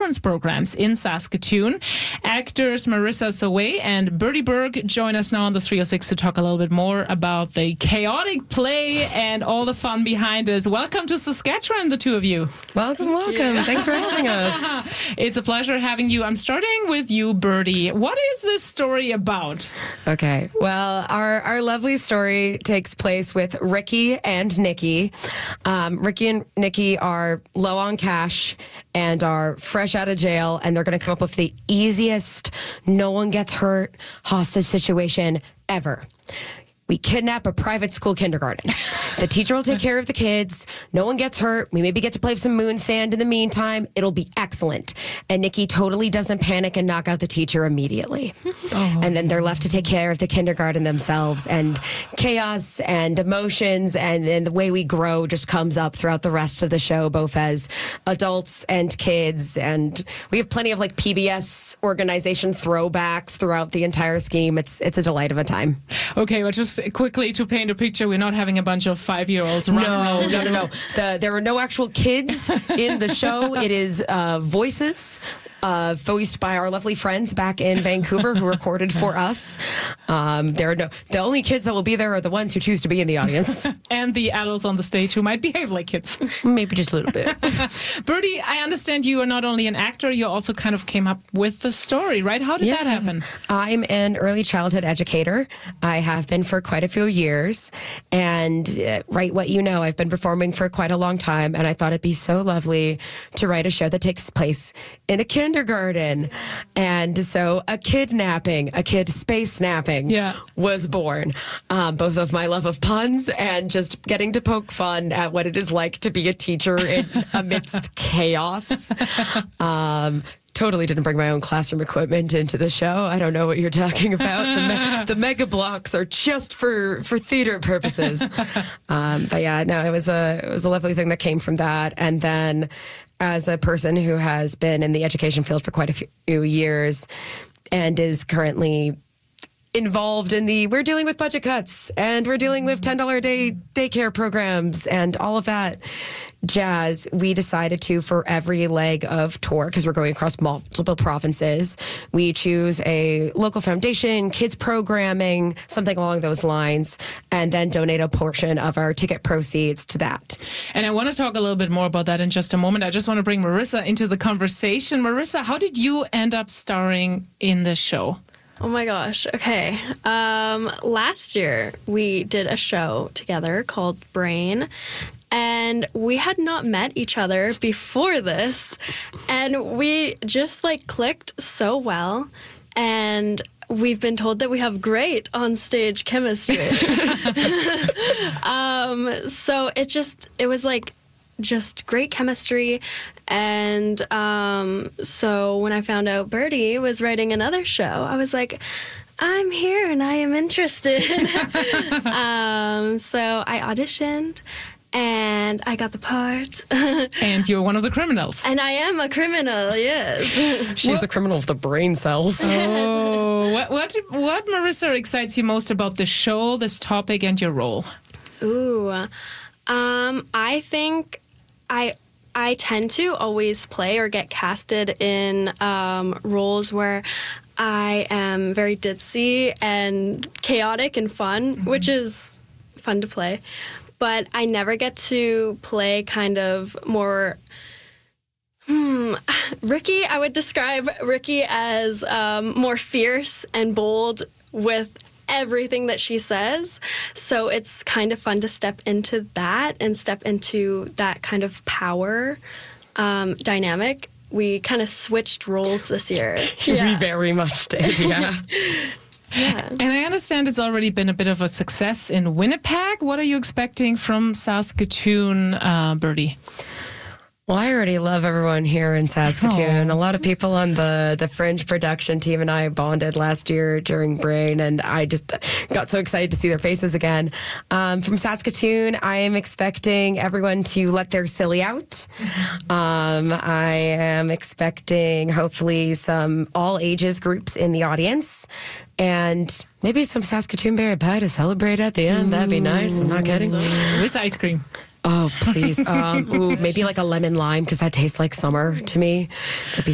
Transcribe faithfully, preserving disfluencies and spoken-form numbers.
children's programs in Saskatoon. Actors Marissa Saway and Bertie Berg join us now on the three oh six to talk a little bit more about the chaotic play and all the fun behind it. Welcome to Saskatchewan, the two of you. Welcome, welcome. Yeah. Thanks for having us. It's a pleasure having you. I'm starting with you, Bertie. What is this story about? Okay, well, our, our lovely story takes place with Ricky and Nikki. Um, Ricky and Nikki are low on cash and are fresh out of jail, and they're going to come up with the easiest, no one gets hurt hostage situation ever. We kidnap a private school kindergarten. The teacher will take care of the kids. No one gets hurt. We maybe get to play some moon sand in the meantime. It'll be excellent. And Nikki totally doesn't panic and knock out the teacher immediately. Oh. And then they're left to take care of the kindergarten themselves. And chaos and emotions and, and the way we grow just comes up throughout the rest of the show, both as adults and kids. And we have plenty of like P B S organization throwbacks throughout the entire scheme. It's, it's a delight of a time. Okay, well, just quickly to paint a picture, we're not having a bunch of five-year-olds running around. No, no, no, no. The, there are no actual kids in the show. It is uh, voices uh, voiced by our lovely friends back in Vancouver who recorded for us. Um, there are no. The only kids that will be there are the ones who choose to be in the audience. And the adults on the stage who might behave like kids. Maybe just a little bit. Bertie, I understand you are not only an actor, you also kind of came up with the story, right? How did yeah. that happen? I'm an early childhood educator. I have been for quite a few years. And uh, right what you know, I've been performing for quite a long time. And I thought it'd be so lovely to write a show that takes place in a kindergarten. And so a kidnapping, a kid space napping yeah. was born. Um, both of my love of puns and just getting to poke fun at what it is like to be a teacher in amidst chaos. Um, Totally didn't bring my own classroom equipment into the show. I don't know what you're talking about. The, me- the mega blocks are just for, for theater purposes. Um, but yeah, no, it was a it was a lovely thing that came from that. And then, as a person who has been in the education field for quite a few years and is currently involved in the we're dealing with budget cuts and we're dealing with ten dollars a day daycare programs and all of that jazz, we decided to, for every leg of tour, because we're going across multiple provinces, we choose a local foundation, kids programming, something along those lines, and then donate a portion of our ticket proceeds to that. And I want to talk a little bit more about that in just a moment. I just want to bring Marissa into the conversation. Marissa, how did you end up starring in this show? Oh my gosh. Okay. Um, last year we did a show together called Brain, and we had not met each other before this, and we just like clicked so well, and we've been told that we have great on-stage chemistry. um, so it just, it was like just great chemistry. And um, so when I found out Bertie was writing another show, I was like, I'm here and I am interested. um, so I auditioned and I got the part. And you're one of the criminals. And I am a criminal, yes. She's what? the criminal of the brain cells. Oh, what, what, what, Marissa, excites you most about the show, this topic, and your role? Ooh, um, I think I... I tend to always play or get casted in um, roles where I am very ditzy and chaotic and fun, mm-hmm. which is fun to play. But I never get to play kind of more... Hmm, Ricky, I would describe Ricky as um, more fierce and bold with everything that she says. So it's kind of fun to step into that and step into that kind of power um, dynamic. We kind of switched roles this year. Yeah. We very much did, yeah. Yeah. And I understand it's already been a bit of a success in Winnipeg. What are you expecting from Saskatoon, uh, Bertie? Well, I already love everyone here in Saskatoon. Oh. A lot of people on the, the Fringe production team and I bonded last year during Brain, and I just got so excited to see their faces again. Um, from Saskatoon, I am expecting everyone to let their silly out. Um, I am expecting, hopefully, some all ages groups in the audience, and maybe some Saskatoon berry pie to celebrate at the end. That'd be nice. I'm not kidding. With ice cream. Oh, please. Um, ooh, maybe like a lemon lime, because that tastes like summer to me. That'd be